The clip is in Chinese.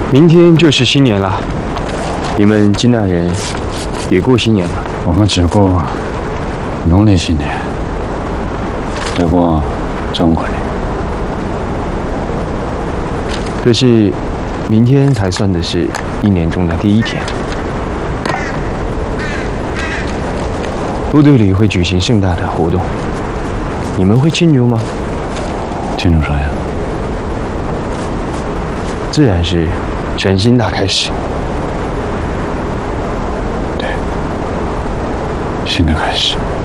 明天就是新年了，你们金大人也过新年了。 我们只过农历新年，不过中国年。 可是，明天才算的是一年中的第一天。部队里会举行盛大的活动，你们会庆祝吗？ 庆祝啥呀？ 自然是全新大开始。 对，新的开始。